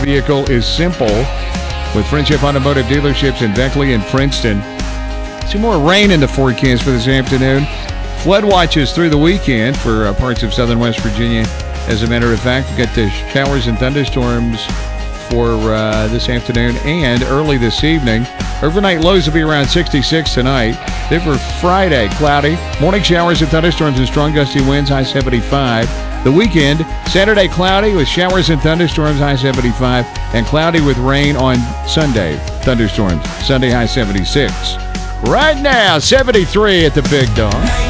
vehicle is simple with Friendship Automotive dealerships in Beckley and Princeton. Some more rain in the forecast for this afternoon. Flood watches through the weekend for parts of southern West Virginia. As a matter of fact, we've got the showers and thunderstorms for this afternoon and early this evening. Overnight lows will be around 66 tonight. Then for Friday, cloudy. Morning showers and thunderstorms and strong gusty winds, high 75. The weekend, Saturday cloudy with showers and thunderstorms, high 75. And cloudy with rain on Sunday. Thunderstorms, Sunday high 76. Right now, 73 at the Big Dog.